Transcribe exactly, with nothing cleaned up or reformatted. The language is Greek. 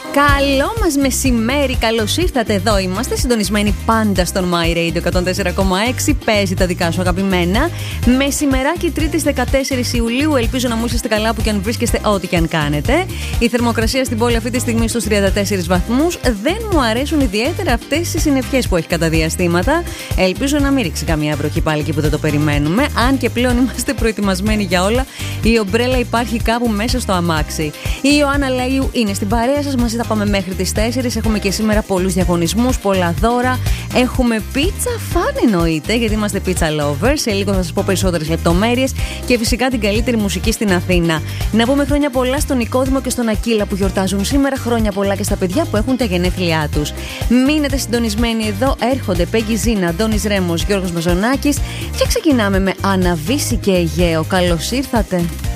Καλό μας μεσημέρι, καλώς ήρθατε εδώ. Είμαστε συντονισμένοι πάντα στον My Radio εκατόν τέσσερα κόμμα έξι. Παίζει τα δικά σου αγαπημένα. Μεσημεράκι Τρίτης δεκατέσσερις Ιουλίου. Ελπίζω να μου είσαστε καλά που και αν βρίσκεστε, ό,τι και αν κάνετε. Η θερμοκρασία στην πόλη αυτή τη στιγμή στους τριάντα τέσσερις βαθμούς. Δεν μου αρέσουν ιδιαίτερα αυτές οι συννεφιές που έχει κατά διαστήματα. Ελπίζω να μην ρίξει καμία βροχή πάλι και που δεν το περιμένουμε. Αν και πλέον είμαστε προετοιμασμένοι για όλα. Η ομπρέλα υπάρχει κάπου μέσα στο αμάξι. Η Ιωάννα Λαΐου είναι στην παρέα σας. Μαζί θα πάμε μέχρι τις τέσσερις. Έχουμε και σήμερα πολλούς διαγωνισμούς, πολλά δώρα. Έχουμε πίτσα φαν εννοείται, γιατί είμαστε pizza lovers. Σε λίγο θα σας πω περισσότερες λεπτομέρειες. Και φυσικά την καλύτερη μουσική στην Αθήνα. Να πούμε χρόνια πολλά στον Νικόδημο και στον Ακύλα που γιορτάζουν σήμερα. Χρόνια πολλά και στα παιδιά που έχουν τα γενέθλιά τους. Μείνετε συντονισμένοι εδώ. Έρχονται Πέγγι Ζήνα, Αντώνης Ρέμος, Γιώργος Μαζονάκης. Και ξεκινάμε με Αναβύση και Αιγαίο. Καλώς ήρθατε.